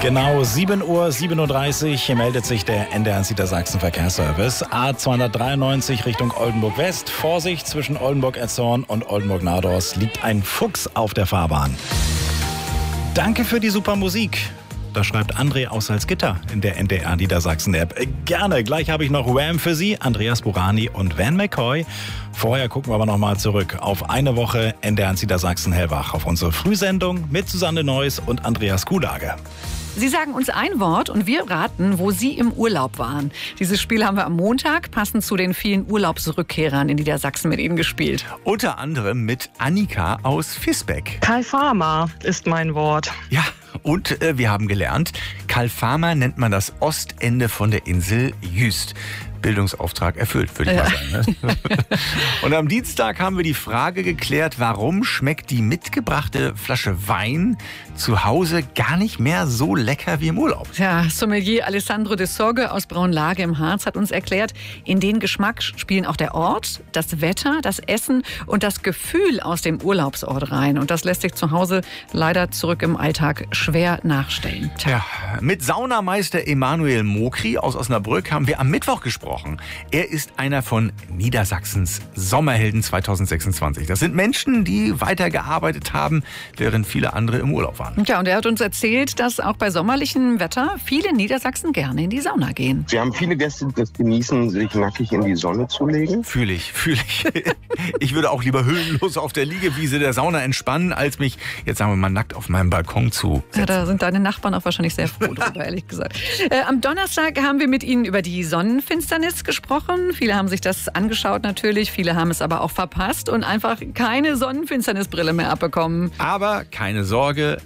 Genau 7:37 Uhr meldet sich der NDR Niedersachsen Verkehrsservice. A293 Richtung Oldenburg West. Vorsicht, zwischen Oldenburg-Etzhorn und Oldenburg-Nahdorf liegt ein Fuchs auf der Fahrbahn. Danke für die super Musik. Das schreibt André aus Salzgitter in der NDR Niedersachsen-App. Gerne, gleich habe ich noch Wham für Sie, Andreas Burani und Van McCoy. Vorher gucken wir aber nochmal zurück auf eine Woche NDR Niedersachsen-Hellwach, auf unsere Frühsendung mit Susanne Neuss und Andreas Kuhlage. Sie sagen uns ein Wort und wir raten, wo Sie im Urlaub waren. Dieses Spiel haben wir am Montag, passend zu den vielen Urlaubsrückkehrern in Niedersachsen, mit Ihnen gespielt. Unter anderem mit Annika aus Visbeck. Kalfama ist mein Wort. Ja, und wir haben gelernt, Kalfama nennt man das Ostende von der Insel Jüst. Bildungsauftrag erfüllt, würde ich mal sagen. Ne? Und am Dienstag haben wir die Frage geklärt, warum schmeckt die mitgebrachte Flasche Wein zu Hause gar nicht mehr so lecker wie im Urlaub? Ja, Sommelier Alessandro de Sorge aus Braunlage im Harz hat uns erklärt, in den Geschmack spielen auch der Ort, das Wetter, das Essen und das Gefühl aus dem Urlaubsort rein. Und das lässt sich zu Hause leider zurück im Alltag schwer nachstellen. Ja, mit Saunameister Emanuel Mokri aus Osnabrück haben wir am Mittwoch gesprochen. Er ist einer von Niedersachsens Sommerhelden 2026. Das sind Menschen, die weitergearbeitet haben, während viele andere im Urlaub waren. Ja, und er hat uns erzählt, dass auch bei sommerlichem Wetter viele Niedersachsen gerne in die Sauna gehen. Wir haben viele Gäste, die das genießen, sich nackig in die Sonne zu legen. Fühle ich. Ich würde auch lieber höhenlos auf der Liegewiese der Sauna entspannen, als mich, jetzt sagen wir mal, nackt auf meinem Balkon zu setzen. Ja, da sind deine Nachbarn auch wahrscheinlich sehr froh drüber, ehrlich gesagt. Am Donnerstag haben wir mit Ihnen über die Sonnenfinsternis gesprochen. Viele haben sich das angeschaut natürlich, viele haben es aber auch verpasst und einfach keine Sonnenfinsternisbrille mehr abbekommen. Aber keine Sorge,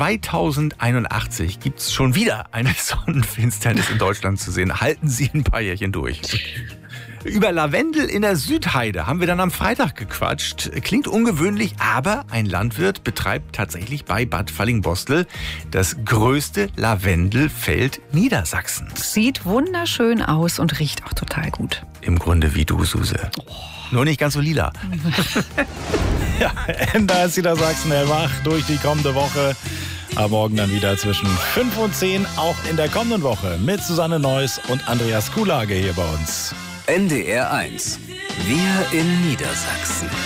2081 gibt es schon wieder eine Sonnenfinsternis in Deutschland zu sehen. Halten Sie ein paar Jährchen durch. Über Lavendel in der Südheide haben wir dann am Freitag gequatscht. Klingt ungewöhnlich, aber ein Landwirt betreibt tatsächlich bei Bad Fallingbostel das größte Lavendelfeld Niedersachsens. Sieht wunderschön aus und riecht auch total gut. Im Grunde wie du, Suse. Nur nicht ganz so lila. Ja, NDR Niedersachsen-Hellwach durch die kommende Woche. Am Morgen dann wieder zwischen 5 und 10, auch in der kommenden Woche mit Susanne Neuss und Andreas Kuhlage hier bei uns. NDR 1. Wir in Niedersachsen.